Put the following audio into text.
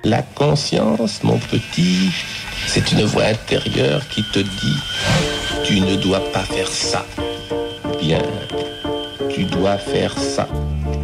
La conscience, mon petit, c'est une voix intérieure qui te dit « Tu ne dois pas faire ça ». Bien, tu dois faire ça.